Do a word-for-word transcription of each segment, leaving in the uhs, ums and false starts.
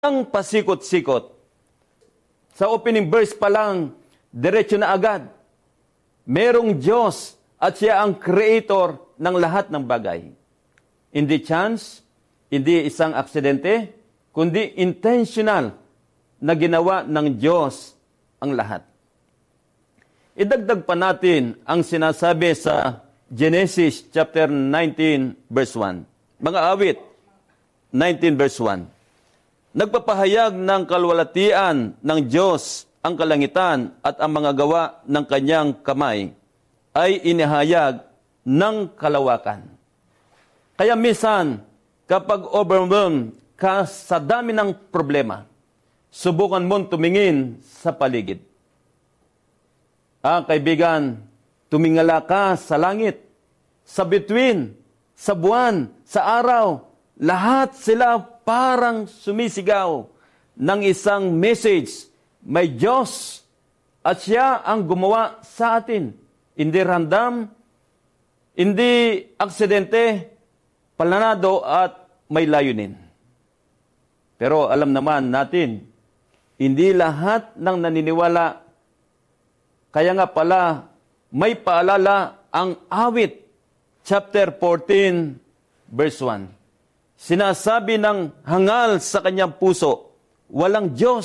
Ang pasikot-sikot. Sa opening verse pa lang, diretso na agad. Merong Diyos at siya ang creator ng lahat ng bagay. Hindi chance, hindi isang aksidente, kundi intentional na ginawa ng Diyos ang lahat. Idagdag pa natin ang sinasabi sa Genesis chapter nineteen verse one. Mga awit, nineteen verse one. Nagpapahayag ng kalwalatian ng Diyos ang kalangitan at ang mga gawa ng kanyang kamay ay inihayag ng kalawakan. Kaya minsan, kapag overwhelmed ka sa dami ng problema, subukan mong tumingin sa paligid. Ah, kaibigan, tumingala ka sa langit, sa bituin, sa buwan, sa araw. Lahat sila parang sumisigaw ng isang message. May Diyos at siya ang gumawa sa atin. Hindi random, hindi aksidente, planado at may layunin. Pero alam naman natin, hindi lahat ng naniniwala. Kaya nga pala, may paalala ang awit, chapter fourteen, verse one. Sinasabi ng hangal sa kanyang puso, walang Diyos.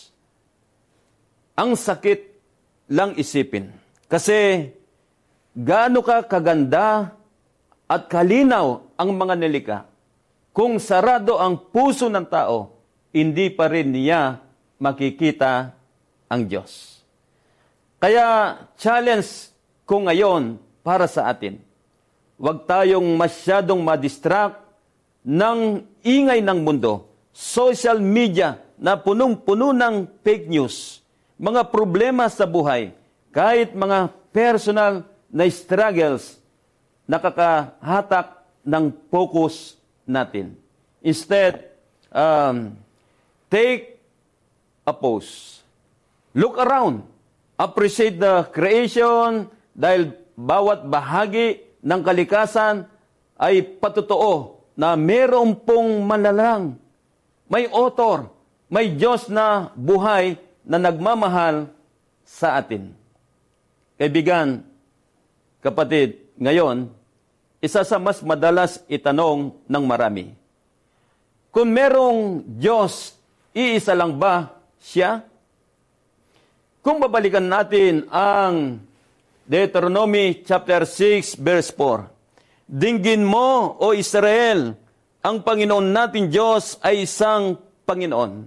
Ang sakit lang isipin. Kasi gaano ka kaganda at kalinaw ang mga nilika. Kung sarado ang puso ng tao, hindi pa rin niya makikita ang Diyos. Kaya challenge ko ngayon para sa atin. Huwag tayong masyadong madistract ng ingay ng mundo, social media na punong-puno ng fake news, mga problema sa buhay, kahit mga personal na struggles, nakakahatak ng focus natin. Instead, um, take a pause. Look around. Appreciate the creation dahil bawat bahagi ng kalikasan ay patotoo na meron pong manlalang. May author, may Diyos na buhay na nagmamahal sa atin. Kaibigan, kapatid, ngayon, isa sa mas madalas itanong ng marami. Kung merong Diyos, iisa lang ba siya? Kung babalikan natin ang Deuteronomy chapter six verse four, dinggin mo, O Israel, ang Panginoon natin Diyos ay isang Panginoon.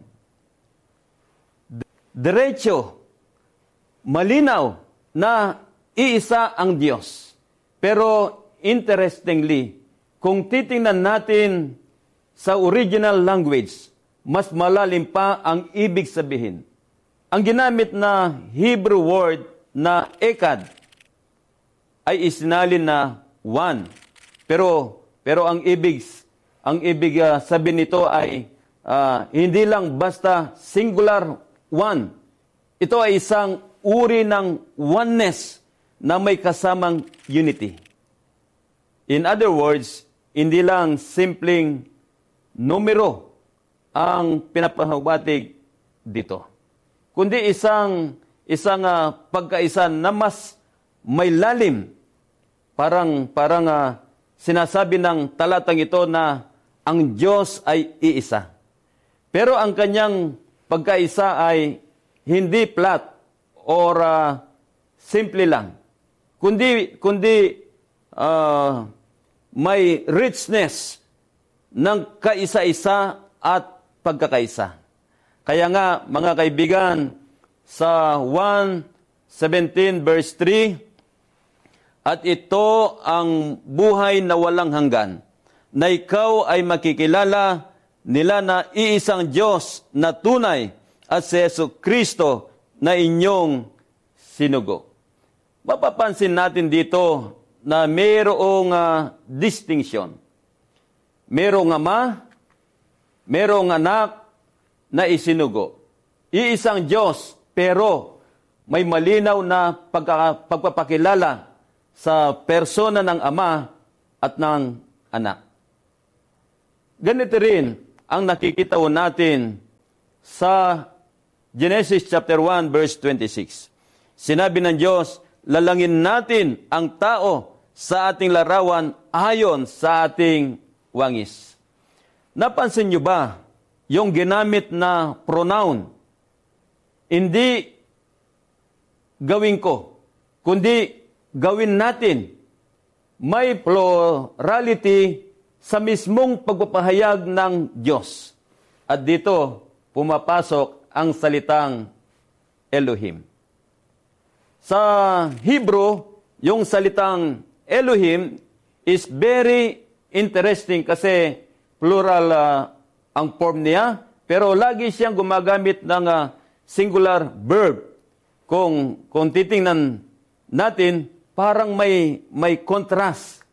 Diretso, malinaw na iisa ang Diyos. Pero interestingly, kung titingnan natin sa original language, mas malalim pa ang ibig sabihin. Ang ginamit na Hebrew word na ekad ay isinalin na one. Pero pero ang ibig ang ibig uh, sabihin nito ay uh, hindi lang basta singular one. Ito ay isang uri ng oneness na may kasamang unity. In other words, hindi lang simpleng numero ang pinapahawatig dito, kundi isang isang uh, pagkaisa na mas may lalim. Parang parang uh, sinasabi ng talatang ito na ang Diyos ay iisa. Pero ang kanyang pagkaisa ay hindi flat or uh, simple lang. Kundi, kundi uh, may richness ng kaisa-isa at pagkakaisa. Kaya nga, mga kaibigan, sa one seventeen verse three, at ito ang buhay na walang hanggan, na ikaw ay makikilala nila na iisang Diyos na tunay at si Yesu Kristo na inyong sinugo. Mapapansin natin dito na mayroong uh, distinction. Mayroong ama, mayroong anak na isinugo. Iisang Diyos, pero may malinaw na pagka, pagpapakilala sa persona ng ama at ng anak. Ganito rin ang nakikita natin sa Genesis chapter one verse twenty-six. Sinabi ng Diyos, lalangin natin ang tao sa ating larawan ayon sa ating wangis. Napansin niyo ba yung ginamit na pronoun? Hindi gawin ko, kundi gawin natin. May plurality sa mismong pagpapahayag ng Diyos. At dito, pumapasok ang salitang Elohim. Sa Hebrew, yung salitang Elohim is very interesting kasi plural uh, ang form niya, pero lagi siyang gumagamit ng uh, singular verb. Kung, kung titingnan natin, parang may, may contrast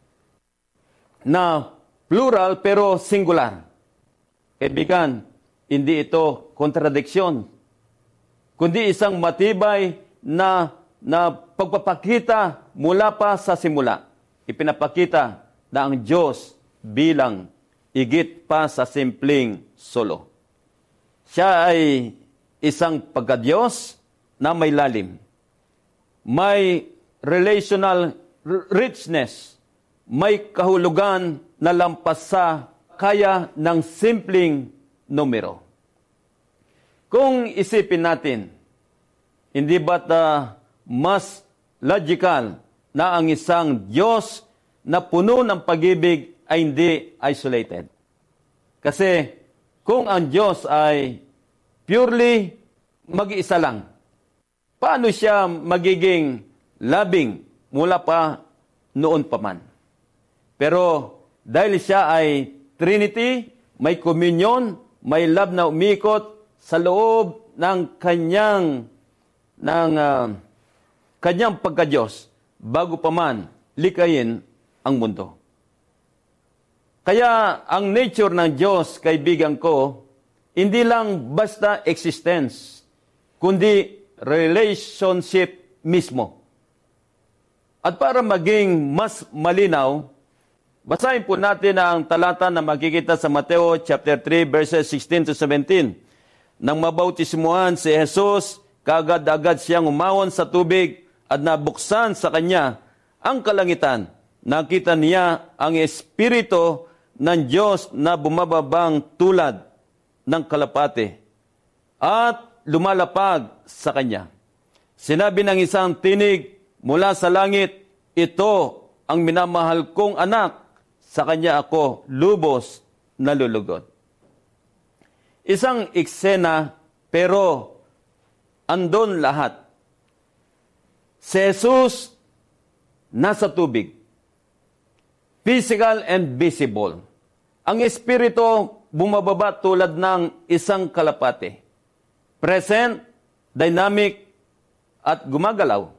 na plural pero singular. Kaibigan, hindi ito contradiction, kundi isang matibay na, na pagpapakita mula pa sa simula. Ipinapakita na ang Diyos bilang higit pa sa simpleng solo. Siya ay isang pagkadiyos na may lalim. May relational richness. May kahulugan na lampas sa kaya ng simpleng numero. Kung isipin natin, hindi ba't uh, mas logical na ang isang Diyos na puno ng pag-ibig ay hindi isolated? Kasi kung ang Diyos ay purely mag-iisa lang, paano siya magiging loving mula pa noon pa man? Pero dahil siya ay Trinity, may communion, may love na umikot sa loob ng kanyang ng uh, kanyang pagka-Diyos bago pa man likayin ang mundo. Kaya ang nature ng Diyos, kaibigan ko, hindi lang basta existence, kundi relationship mismo. At para maging mas malinaw, basahin po natin ang talata na makikita sa Mateo chapter three verses sixteen to seventeen. Nang mabautismuhan si Jesus, kaagad-agad siyang umawon sa tubig at nabuksan sa kanya ang kalangitan. Nakita niya ang Espiritu ng Diyos na bumababang tulad ng kalapate at lumalapag sa kanya. Sinabi ng isang tinig mula sa langit, ito ang minamahal kong anak, sa kanya ako lubos na lulugod. Isang eksena, pero andon lahat. Si Jesus nasa tubig. Physical and visible. Ang Espiritu bumababa tulad ng isang kalapate. Present, dynamic, at gumagalaw.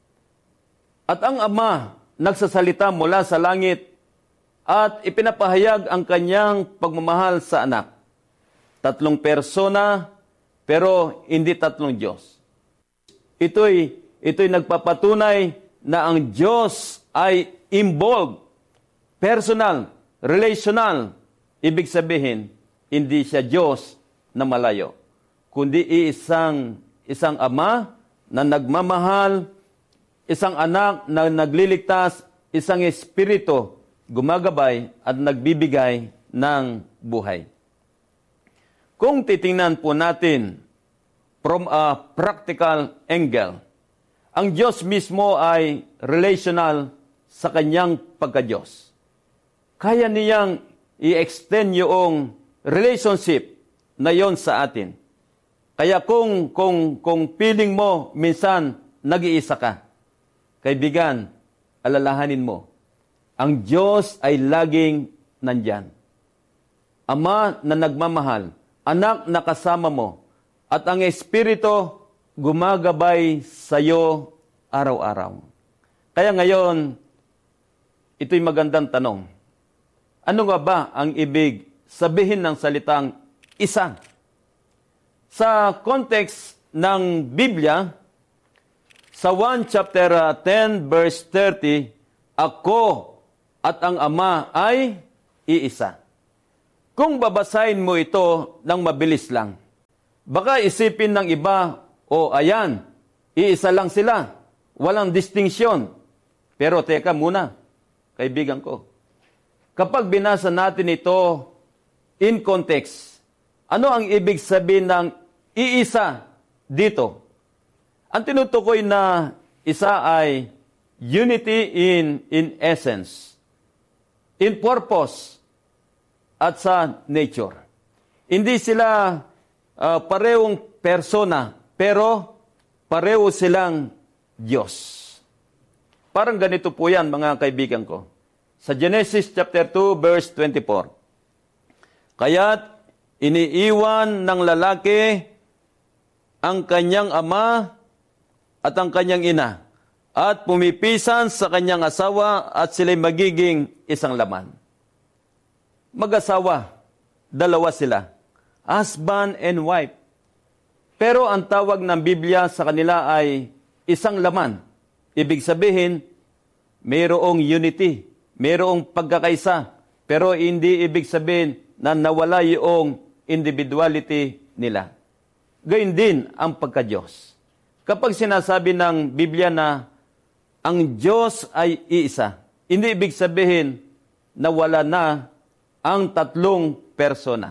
At ang Ama nagsasalita mula sa langit at ipinapahayag ang kanyang pagmamahal sa anak. Tatlong persona, pero hindi tatlong Diyos. Ito'y, ito'y nagpapatunay na ang Diyos ay involved, personal, relational. Ibig sabihin, hindi siya Diyos na malayo, kundi isang, isang Ama na nagmamahal, isang anak na nagliligtas, isang Espiritu gumagabay at nagbibigay ng buhay. Kung titingnan po natin from a practical angle, ang Diyos mismo ay relational sa kanyang pagka-Diyos. Kaya niyang i-extend yung relationship na yon sa atin. Kaya kung, kung, kung feeling mo minsan nag-iisa ka, kaibigan, alalahanin mo, ang Diyos ay laging nandyan. Ama na nagmamahal, anak na kasama mo, at ang Espiritu gumagabay sa iyo araw-araw. Kaya ngayon, ito'y magandang tanong. Ano nga ba ang ibig sabihin ng salitang isa? Sa context ng Biblia, sa Juan chapter ten verse thirty, ako at ang Ama ay iisa. Kung babasahin mo ito ng mabilis lang, Baka isipin ng iba, o ayan, iisa lang sila, walang distinction. Pero teka muna, kaibigan ko. Kapag binasa natin ito in context, ano ang ibig sabihin ng iisa dito? Ang tinutukoy na isa ay unity in, in essence, in purpose, at sa nature. Hindi sila uh, parehong persona, pero pareho silang Diyos. Parang ganito po yan, mga kaibigan ko. Sa Genesis chapter two, verse twenty-four. Kaya't iniiwan ng lalaki ang kanyang ama at ang kanyang ina, at pumipisan sa kanyang asawa, at sila'y magiging isang laman. Mag-asawa, dalawa sila, husband and wife. Pero ang tawag ng Biblia sa kanila ay isang laman. Ibig sabihin, mayroong unity, mayroong pagkakaisa, pero hindi ibig sabihin na nawala yung individuality nila. Gayun din ang pagka-Diyos. Kapag sinasabi ng Biblia na ang Diyos ay iisa, hindi ibig sabihin na wala na ang tatlong persona.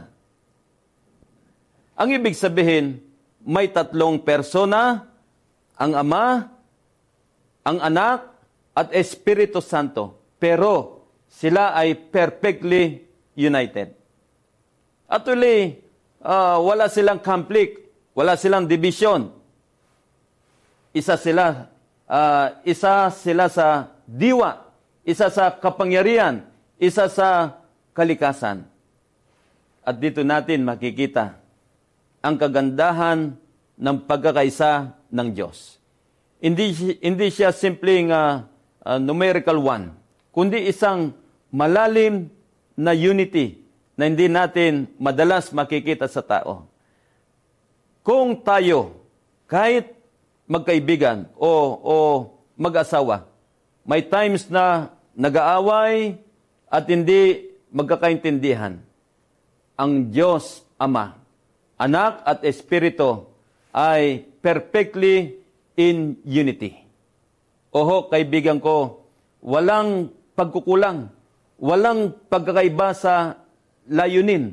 Ang ibig sabihin, may tatlong persona, ang Ama, ang Anak, at Espiritu Santo. Pero sila ay perfectly united. Actually, uh, wala silang conflict, wala silang division. Isa sila, uh, isa sila sa diwa, isa sa kapangyarihan, isa sa kalikasan. At dito natin makikita ang kagandahan ng pagkakaisa ng Diyos. Hindi, hindi siya simpleng uh, uh, numerical one, kundi isang malalim na unity na hindi natin madalas makikita sa tao. Kung tayo, kahit magkaibigan o, o mag-asawa, may times na nag-aaway at hindi magkakaintindihan. Ang Diyos Ama, Anak at Espiritu ay perfectly in unity. Oho, kaibigan ko, walang pagkukulang, walang pagkakaiba sa layunin.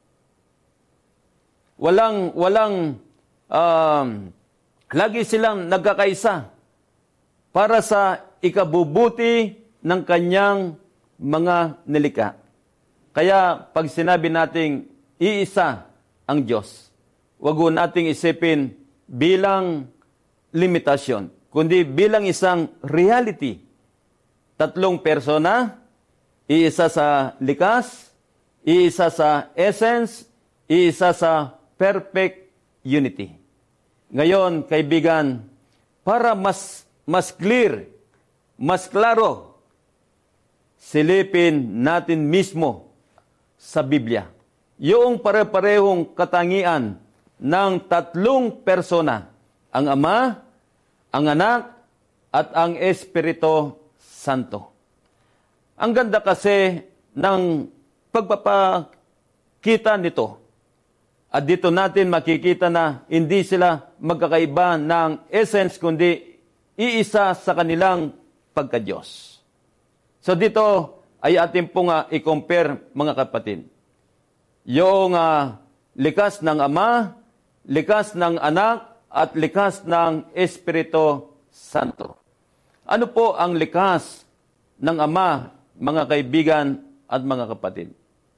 Walang, walang, um, lagi silang nagkakaisa para sa ikabubuti ng kanyang mga nilikha. Kaya pag sinabi nating iisa ang Diyos, wag ho nating isipin bilang limitasyon, kundi bilang isang reality. Tatlong persona, iisa sa likas, iisa sa essence, iisa sa perfect unity. Ngayon, kaibigan, para mas mas clear, mas klaro, silipin natin mismo sa Biblia. Yung pare-parehong katangian ng tatlong persona, ang Ama, ang Anak, at ang Espiritu Santo. Ang ganda kasi ng pagpapakita nito. At dito natin makikita na hindi sila magkakaiba ng essence, kundi iisa sa kanilang pagka-Diyos. So dito ay ating pong uh, i-compare, mga kapatid. Yung uh, likas ng Ama, likas ng Anak, at likas ng Espiritu Santo. Ano po ang likas ng Ama, mga kaibigan at mga kapatid?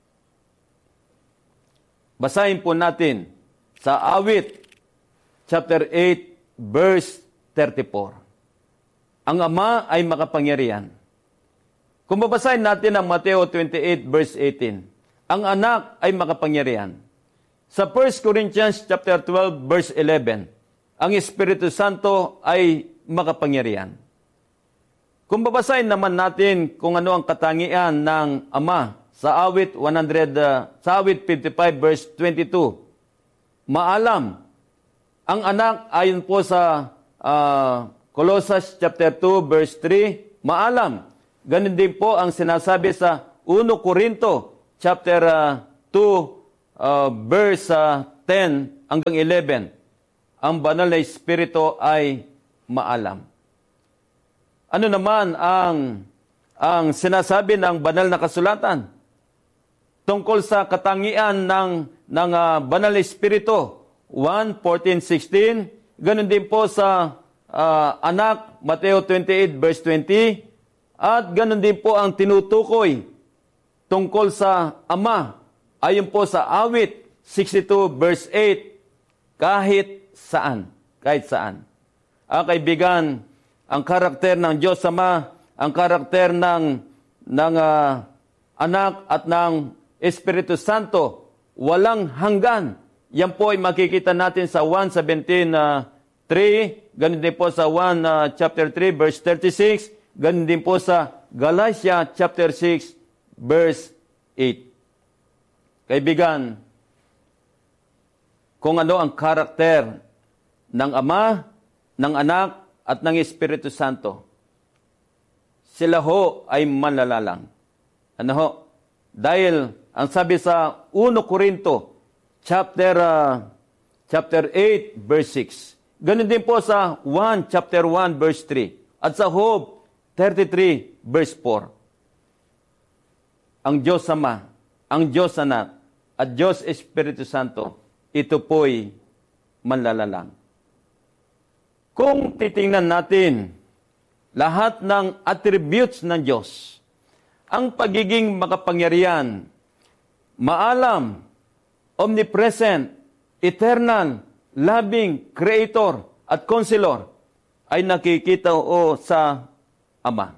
Basahin po natin sa Awit, chapter eight, verse thirty-four. Ang Ama ay makapangyarihan. Kung babasahin natin ang Mateo twenty-eight, verse eighteen, ang Anak ay makapangyarihan. Sa First Corinthians chapter twelve, verse eleven, ang Espiritu Santo ay makapangyarihan. Kung babasahin naman natin kung ano ang katangian ng Ama, sa awit one hundred, uh, sa awit fifty-five, verse twenty-two, maalam. Ang Anak, ayon po sa uh, Colossians chapter two, verse three, maalam. Ganun din po ang sinasabi sa First Corinto chapter uh, two, uh, verse uh, ten hanggang eleven, ang banal na Espiritu ay maalam. Ano naman ang, ang sinasabi ng banal na kasulatan tungkol sa katangian ng, ng uh, banal na Espiritu? one, fourteen, sixteen, ganun din po sa uh, anak, Mateo twenty-eight, verse twenty, at ganun din po ang tinutukoy tungkol sa Ama, ayon po sa awit sixty-two, verse eight, kahit saan, kahit saan. Ah, kaibigan, ang karakter ng Diyos Ama, ang karakter ng, ng uh, anak at ng Espiritu Santo, walang hanggan. Yan po ay makikita natin sa one seventeen, three, ganun din po sa one, uh, chapter three, verse thirty-six, ganun din po sa Galatia chapter six, verse eight. Kaibigan, kung ano ang karakter ng Ama, ng Anak, at ng Espiritu Santo, sila ho ay manlalalang. Ano ho? Dahil, ang sabi sa one Corinto, chapter, uh, chapter eight, verse six, ganun din po sa one, chapter one, verse three, at sa Job thirty-three, verse four. Ang Diyos Ama, ang Diyos Anak, at Diyos Espiritu Santo, ito po'y manlalalang. Kung titingnan natin lahat ng attributes ng Diyos, ang pagiging makapangyarihan, maalam, omnipresent, eternal, loving, creator, at counselor, ay nakikita o sa Ama,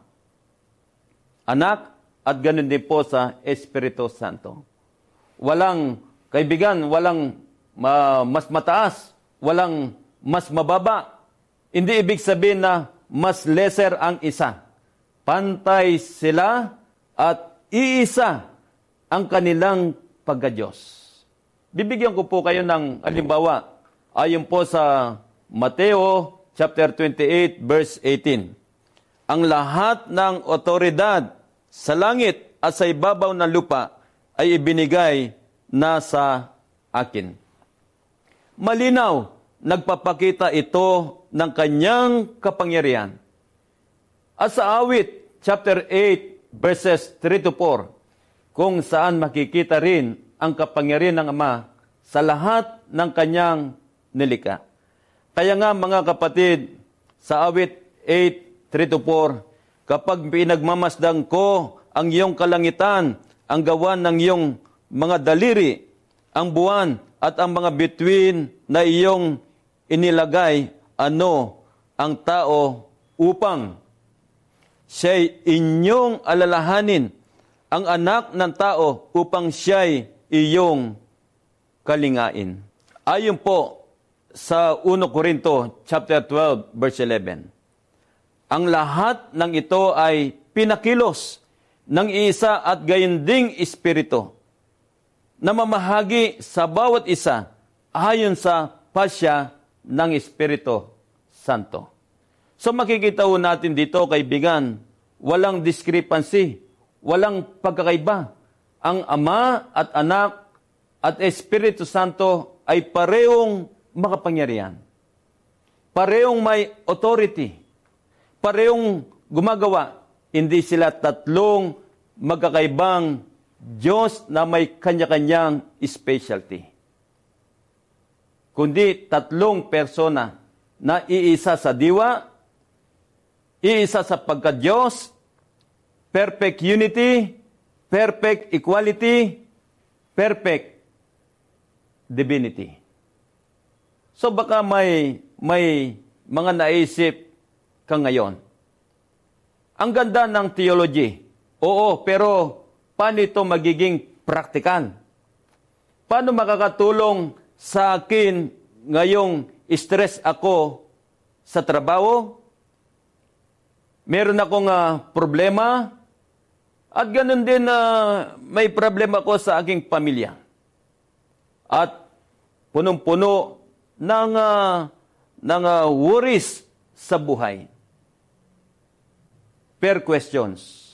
Anak, at ganun din po sa Espiritu Santo. Walang, kaibigan, walang uh, mas mataas, walang mas mababa. Hindi ibig sabihin na mas lesser ang isa. Pantay sila at iisa ang kanilang pagka-Diyos. Bibigyan ko po kayo ng halimbawa. Ayon po sa Mateo chapter twenty-eight, verse eighteen. Ang lahat ng otoridad sa langit at sa ibabaw ng lupa ay ibinigay na sa akin. Malinaw, nagpapakita ito ng kanyang kapangyarihan. At sa awit, chapter eight, verses three to four, kung saan makikita rin ang kapangyarihan ng Ama sa lahat ng kanyang nilikha. Kaya nga mga kapatid, sa awit eight, three to four, kapag pinagmamasdan ko ang iyong kalangitan, ang gawa ng iyong mga daliri, ang buwan at ang mga bituin na iyong inilagay, ano ang tao upang siya'y inyong alalahanin, ang anak ng tao upang siya'y iyong kalingain. Ayon po sa one Corinto chapter twelve, verse eleven, ang lahat ng ito ay pinakilos ng isa at gayon ding Espiritu na mamahagi sa bawat isa ayon sa pasya ng Espiritu Santo. So makikita ho natin dito, kaibigan, walang discrepancy, walang pagkakaiba. Ang Ama at Anak at Espiritu Santo ay parehong makapangyarihan. Parehong may authority. Parehong gumagawa. Hindi sila tatlong magkakaibang Diyos na may kanya-kanyang specialty. Kundi tatlong persona na iisa sa diwa, iisa sa pagka-Diyos, perfect unity, perfect equality, perfect divinity. So baka may, may mga naisip ka ngayon. Ang ganda ng theology. Oo, pero paano ito magiging practical? Paano makakatulong sa akin ngayong stress ako sa trabaho? Meron akong uh, problema at ganun din uh, may problema ako sa aking pamilya. At punong-puno ng, uh, ng uh, worries sa buhay. Per questions.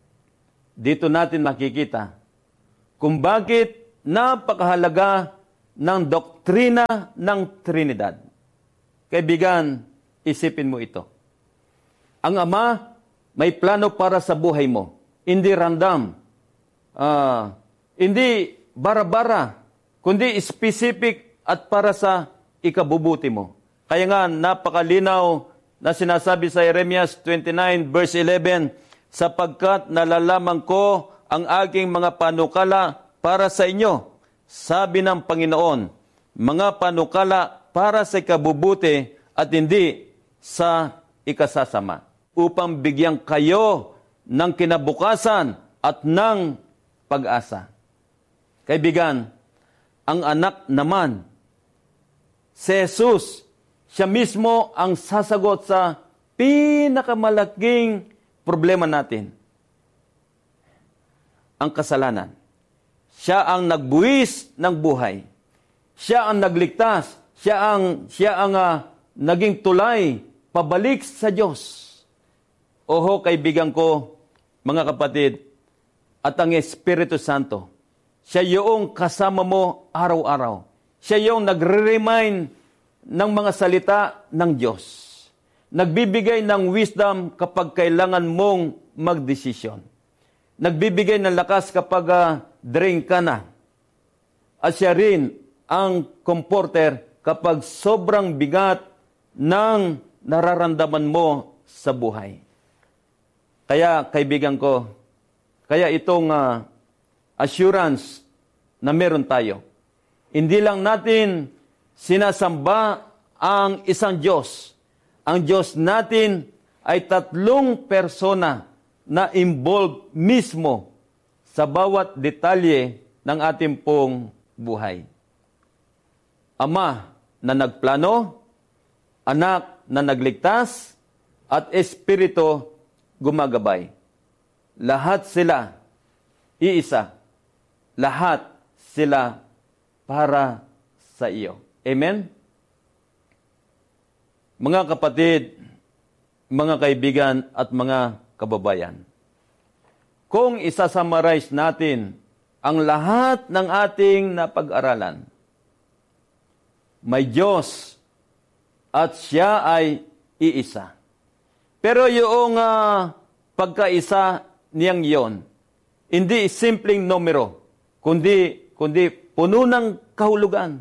Dito natin makikita kung bakit napakahalaga ng doktrina ng Trinidad. Kaibigan, isipin mo ito. Ang Ama may plano para sa buhay mo. Hindi random. Uh, hindi bara-bara, kundi specific at para sa ikabubuti mo. Kaya nga, napakalinaw na sinasabi sa Jeremias twenty-nine verse eleven, sapagkat nalalaman ko ang aking mga panukala para sa inyo. Sabi ng Panginoon, mga panukala para sa ikabubuti at hindi sa ikasasama, upang bigyan kayo ng kinabukasan at ng pag-asa. Kaibigan, ang anak naman, si Jesus, siya mismo ang sasagot sa pinakamalaking problema natin. Ang kasalanan. Siya ang nagbuwis ng buhay. Siya ang nagligtas. Siya ang, siya ang uh, naging tulay pabalik sa Diyos. Oho, kaibigan ko, mga kapatid, at ang Espiritu Santo, siya yung kasama mo araw-araw. Siya yung nagre-remind ng mga salita ng Diyos. Nagbibigay ng wisdom kapag kailangan mong magdesisyon. Nagbibigay ng lakas kapag uh, drain ka na. At siya rin ang comforter kapag sobrang bigat ng nararamdaman mo sa buhay. Kaya, kaibigan ko, kaya itong uh, assurance na meron tayo, hindi lang natin sinasamba ang isang Diyos. Ang Diyos natin ay tatlong persona na involved mismo sa bawat detalye ng ating pong buhay. Ama na nagplano, anak na nagligtas, at Espiritu gumagabay. Lahat sila iisa. Lahat sila para sa iyo. Amen? Mga kapatid, mga kaibigan at mga kababayan, kung isasummarize natin ang lahat ng ating napag-aralan, may Diyos at siya ay iisa. Pero yung uh, pagkaisa niyang yon, hindi simpleng numero, kundi, kundi puno ng kahulugan.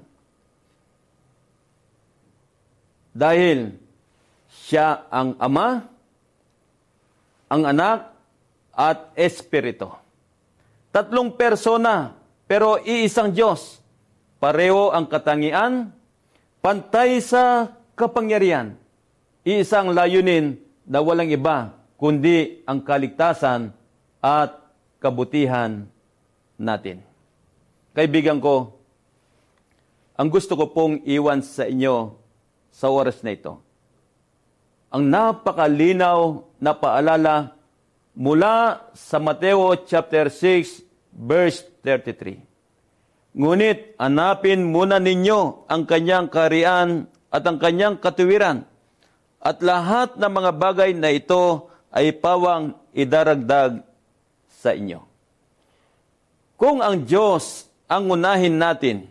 Dahil siya ang Ama, ang Anak, at Espiritu. Tatlong persona, pero iisang Diyos. Pareho ang katangian, pantay sa kapangyarihan. Iisang layunin na walang iba, kundi ang kaligtasan at kabutihan natin. Kaibigan ko, ang gusto ko pong iwan sa inyo sa oras na ito, ang napakalinaw na paalala mula sa Mateo chapter six, verse thirty-three. Ngunit hanapin muna ninyo ang kanyang kaharian at ang kanyang katuwiran, at lahat ng mga bagay na ito ay pawang idaragdag sa inyo. Kung ang Diyos ang unahin natin,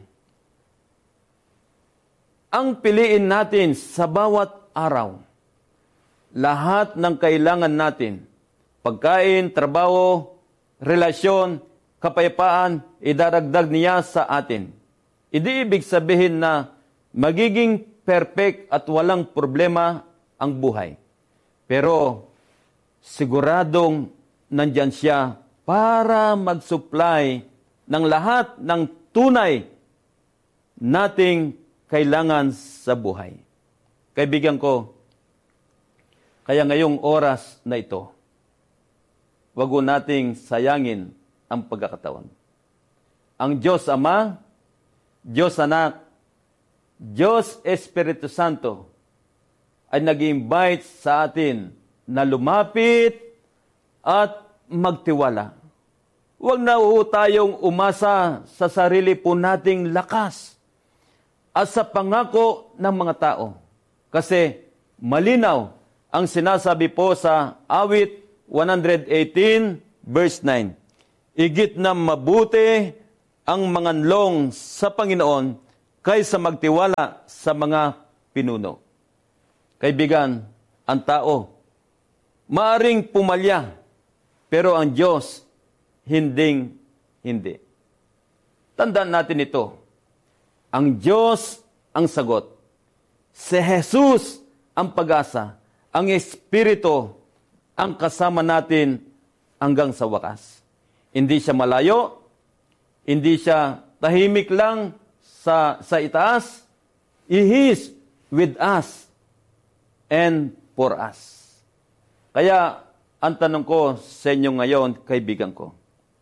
ang piliin natin sa bawat araw, lahat ng kailangan natin, pagkain, trabaho, relasyon, kapayapaan, idaragdag niya sa atin. Hindi ibig sabihin na magiging perfect at walang problema ang buhay. Pero siguradong nandyan siya para mag-supply ng lahat ng tunay nating kailangan sa buhay. Kaibigan ko, kaya ngayong oras na ito, wag nating sayangin ang pagkakataon. Ang Diyos Ama, Diyos Anak, Diyos Espiritu Santo ay nag-invite sa atin na lumapit at magtiwala. Huwag na ho tayong umasa sa sarili po nating lakas at sa pangako ng mga tao. Kasi malinaw ang sinasabi po sa awit one eighteen verse nine. Igit na mabuti ang manganlong sa Panginoon kaysa magtiwala sa mga pinuno. Kaibigan, ang tao, maaring pumalya, pero ang Diyos, hinding hindi. Tandaan natin ito. Ang Diyos ang sagot. Si Jesus ang pag-asa. Ang Espiritu ang kasama natin hanggang sa wakas. Hindi siya malayo, hindi siya tahimik lang sa, sa itaas. He is with us and for us. Kaya, ang tanong ko sa inyo ngayon, kaibigan ko,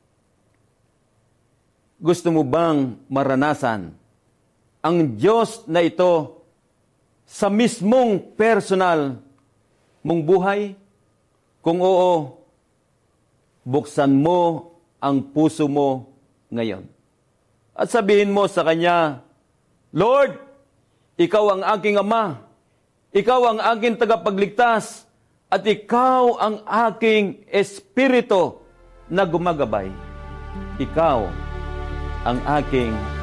gusto mo bang maranasan ang Diyos na ito sa mismong personal mong buhay? Kung oo, buksan mo ang puso mo ngayon. At sabihin mo sa Kanya, Lord, Ikaw ang aking Ama, Ikaw ang aking tagapagligtas, at Ikaw ang aking Espiritu na gumagabay. Ikaw ang aking